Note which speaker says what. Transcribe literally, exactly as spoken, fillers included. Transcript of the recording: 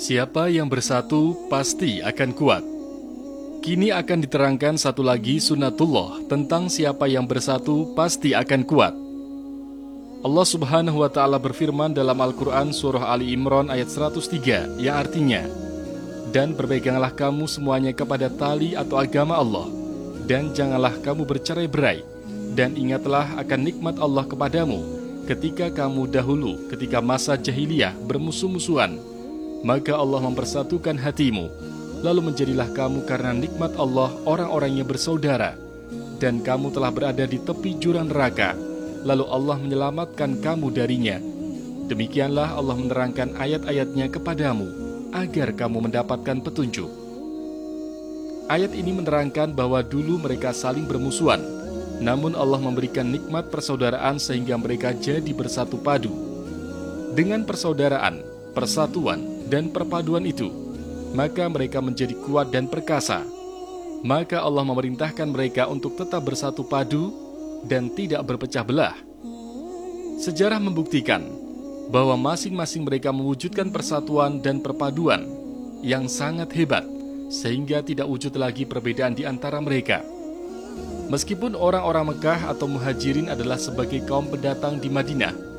Speaker 1: Siapa yang bersatu pasti akan kuat. Kini akan diterangkan satu lagi sunnatullah tentang siapa yang bersatu pasti akan kuat. Allah Subhanahu wa Ta'ala berfirman dalam Al-Quran Surah Ali Imran ayat seratus tiga yang artinya, "Dan berpeganglah kamu semuanya kepada tali atau agama Allah, dan janganlah kamu bercerai-berai, dan ingatlah akan nikmat Allah kepadamu ketika kamu dahulu ketika masa jahiliyah bermusuh-musuhan, maka Allah mempersatukan hatimu, lalu menjadilah kamu karena nikmat Allah orang-orang yang bersaudara, dan kamu telah berada di tepi jurang neraka, lalu Allah menyelamatkan kamu darinya. Demikianlah Allah menerangkan ayat-ayatnya kepadamu, agar kamu mendapatkan petunjuk." Ayat ini menerangkan bahwa dulu mereka saling bermusuhan, namun Allah memberikan nikmat persaudaraan sehingga mereka jadi bersatu padu. Dengan persaudaraan, persatuan, dan perpaduan itu, maka mereka menjadi kuat dan perkasa. Maka Allah memerintahkan mereka untuk tetap bersatu padu dan tidak berpecah belah. Sejarah membuktikan bahwa masing-masing mereka mewujudkan persatuan dan perpaduan yang sangat hebat, sehingga tidak wujud lagi perbedaan di antara mereka. Meskipun orang-orang Mekah atau Muhajirin adalah sebagai kaum pendatang di Madinah,